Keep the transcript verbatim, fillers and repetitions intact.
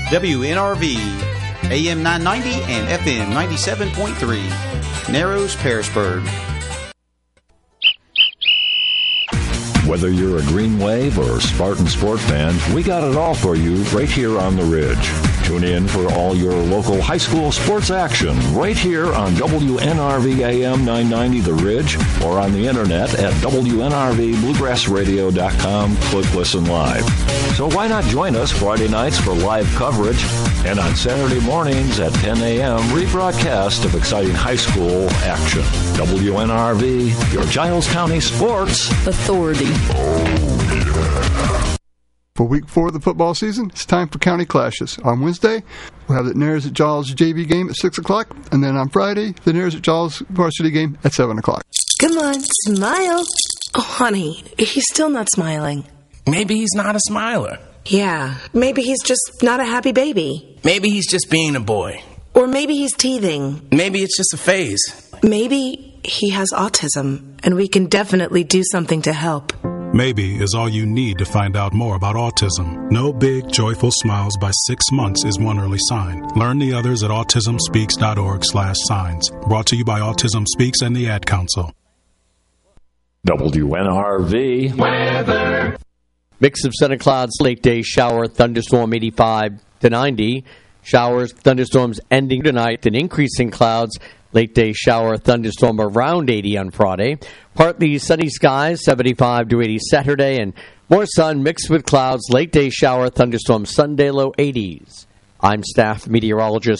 W N R V, A M nine ninety and F M ninety-seven point three, Narrows, Pearisburg. Whether you're a Green Wave or Spartan Sport fan, we got it all for you right here on The Ridge. Tune in for all your local high school sports action right here on W N R V A M nine ninety The Ridge or on the internet at W N R V bluegrass radio dot com. Click Listen Live. So why not join us Friday nights for live coverage and on Saturday mornings at ten a.m. rebroadcast of exciting high school action. W N R V, your Giles County Sports Authority. Oh, yeah. For week four of the football season, it's time for county clashes. On Wednesday, we'll have the Nares at Giles J V game at six o'clock, and then on Friday, the Nares at Giles varsity game at seven o'clock. Come on, smile. Oh, honey, he's still not smiling. Maybe he's not a smiler. Yeah, maybe he's just not a happy baby. Maybe he's just being a boy. Or maybe he's teething. Maybe it's just a phase. Maybe he has autism, and we can definitely do something to help. Maybe is all you need to find out more about autism. No big, joyful smiles by six months is one early sign. Learn the others at autism speaks dot org slash signs. Brought to you by Autism Speaks and the Ad Council. W N R V weather. Mix of sun and clouds, late day shower, thunderstorm eighty-five to ninety. Showers, thunderstorms ending tonight, then increasing clouds. Late day shower, thunderstorm around eighty on Friday. Partly sunny skies, seventy-five to eighty Saturday, and more sun mixed with clouds. Late day shower, thunderstorm Sunday, low eighties. I'm staff meteorologist